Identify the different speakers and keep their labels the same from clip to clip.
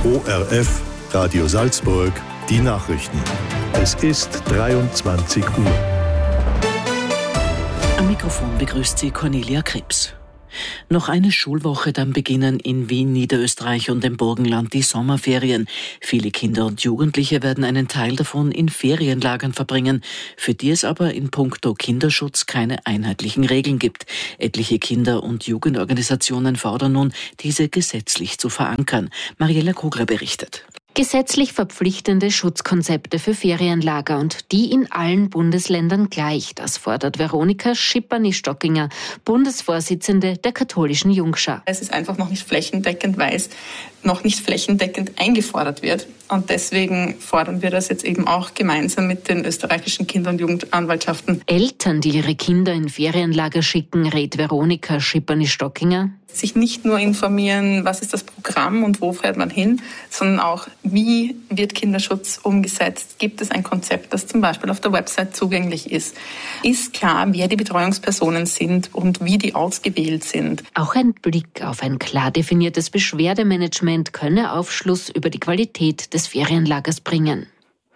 Speaker 1: ORF, Radio Salzburg, die Nachrichten. Es ist 23 Uhr.
Speaker 2: Am Mikrofon begrüßt Sie Cornelia Krebs. Noch eine Schulwoche, dann beginnen in Wien, Niederösterreich und dem Burgenland die Sommerferien. Viele Kinder und Jugendliche werden einen Teil davon in Ferienlagern verbringen, für die es aber in puncto Kinderschutz keine einheitlichen Regeln gibt. Etliche Kinder- und Jugendorganisationen fordern nun, diese gesetzlich zu verankern. Mariella Kogler berichtet.
Speaker 3: Gesetzlich verpflichtende Schutzkonzepte für Ferienlager und die in allen Bundesländern gleich. Das fordert Veronika Schippany-Stockinger, Bundesvorsitzende der katholischen Jungschar.
Speaker 4: Es ist einfach noch nicht flächendeckend, weil es noch nicht flächendeckend eingefordert wird. Und deswegen fordern wir das jetzt eben auch gemeinsam mit den österreichischen Kinder- und Jugendanwaltschaften.
Speaker 3: Eltern, die ihre Kinder in Ferienlager schicken, rät Veronika Schippany-Stockinger.
Speaker 4: Sich nicht nur informieren, was ist das Programm und wo fährt man hin, sondern auch, wie wird Kinderschutz umgesetzt? Gibt es ein Konzept, das zum Beispiel auf der Website zugänglich ist? Ist klar, wer die Betreuungspersonen sind und wie die ausgewählt sind?
Speaker 3: Auch ein Blick auf ein klar definiertes Beschwerdemanagement könne Aufschluss über die Qualität des Ferienlagers bringen.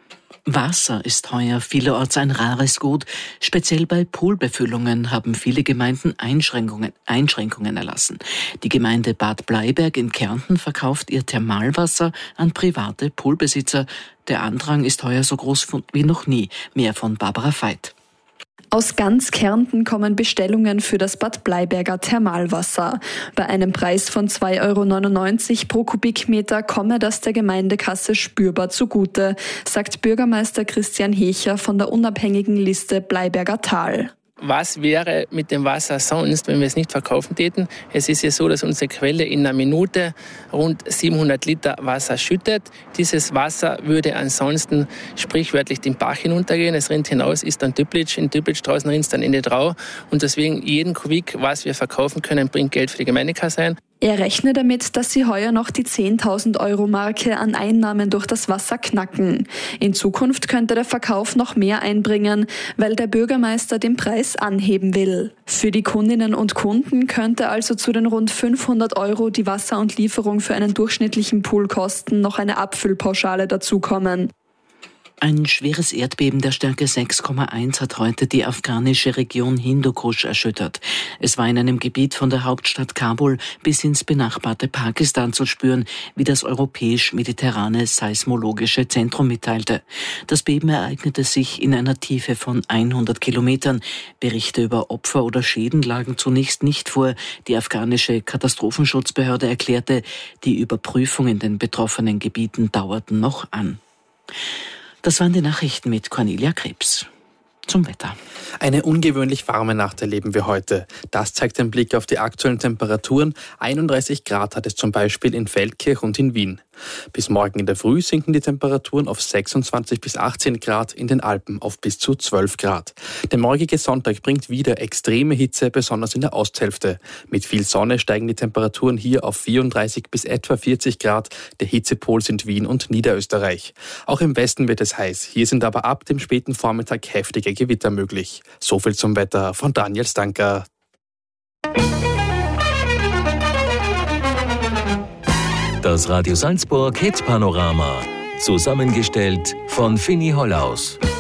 Speaker 2: Wasser ist heuer vielerorts ein rares Gut. Speziell bei Poolbefüllungen haben viele Gemeinden Einschränkungen erlassen. Die Gemeinde Bad Bleiberg in Kärnten verkauft ihr Thermalwasser an private Poolbesitzer. Der Andrang ist heuer so groß wie noch nie. Mehr von Barbara Veit.
Speaker 5: Aus ganz Kärnten kommen Bestellungen für das Bad Bleiberger Thermalwasser. Bei einem Preis von 2,99 € pro Kubikmeter komme das der Gemeindekasse spürbar zugute, sagt Bürgermeister Christian Hecher von der unabhängigen Liste Bleiberger Tal.
Speaker 6: Was wäre mit dem Wasser sonst, wenn wir es nicht verkaufen täten? Es ist ja so, dass unsere Quelle in einer Minute rund 700 Liter Wasser schüttet. Dieses Wasser würde ansonsten sprichwörtlich den Bach hinuntergehen. Es rinnt hinaus, ist dann Düpplitsch. In Düpplitsch draußen rinnt es dann in die Drau. Und deswegen jeden Kubik, was wir verkaufen können, bringt Geld für die Gemeindekasse ein.
Speaker 5: Er rechne damit, dass sie heuer noch die 10.000 € Marke an Einnahmen durch das Wasser knacken. In Zukunft könnte der Verkauf noch mehr einbringen, weil der Bürgermeister den Preis anheben will. Für die Kundinnen und Kunden könnte also zu den rund 500 € die Wasser- und Lieferung für einen durchschnittlichen Pool kosten, noch eine Abfüllpauschale dazukommen.
Speaker 2: Ein schweres Erdbeben der Stärke 6,1 hat heute die afghanische Region Hindukusch erschüttert. Es war in einem Gebiet von der Hauptstadt Kabul bis ins benachbarte Pakistan zu spüren, wie das Europäisch-Mediterrane Seismologische Zentrum mitteilte. Das Beben ereignete sich in einer Tiefe von 100 Kilometern. Berichte über Opfer oder Schäden lagen zunächst nicht vor. Die afghanische Katastrophenschutzbehörde erklärte, die Überprüfung in den betroffenen Gebieten dauerten noch an. Das waren die Nachrichten mit Cornelia Krebs. Zum Wetter.
Speaker 7: Eine ungewöhnlich warme Nacht erleben wir heute. Das zeigt ein Blick auf die aktuellen Temperaturen. 31 Grad hat es zum Beispiel in Feldkirch und in Wien. Bis morgen in der Früh sinken die Temperaturen auf 26 bis 18 Grad, in den Alpen auf bis zu 12 Grad. Der morgige Sonntag bringt wieder extreme Hitze, besonders in der Osthälfte. Mit viel Sonne steigen die Temperaturen hier auf 34 bis etwa 40 Grad. Der Hitzepol sind Wien und Niederösterreich. Auch im Westen wird es heiß. Hier sind aber ab dem späten Vormittag heftige Gewitter möglich. So viel zum Wetter von Daniel Stanker.
Speaker 8: Das Radio Salzburg Hit Panorama. Zusammengestellt von Fini Hollaus.